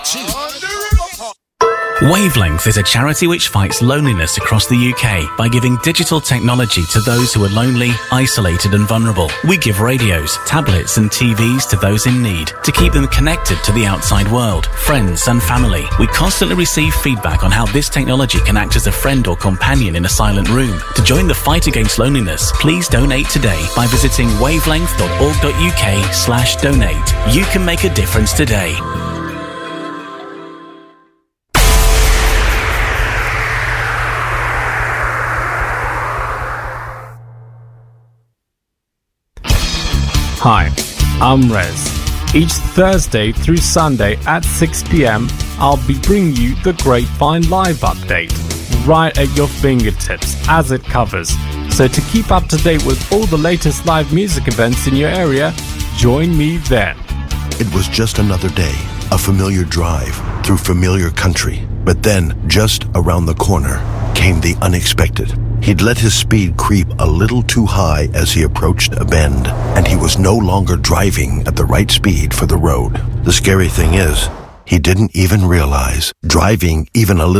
Wavelength is a charity which fights loneliness across the UK by giving digital technology to those who are lonely, isolated and vulnerable. We give radios, tablets and TVs to those in need to keep them connected to the outside world, friends and family. We constantly receive feedback on how this technology can act as a friend or companion in a silent room. To join the fight against loneliness, please donate today by visiting wavelength.org.uk/donate. You can make a difference today. Hi, I'm Rez. Each Thursday through Sunday at 6 p.m, I'll be bringing you the Grapevine Live update, right at your fingertips as it covers. So to keep up to date with all the latest live music events in your area, join me then. It was just another day, a familiar drive through familiar country. But then, just around the corner, came the unexpected. He'd let his speed creep a little too high as he approached a bend, and he was no longer driving at the right speed for the road. The scary thing is, he didn't even realize driving even a little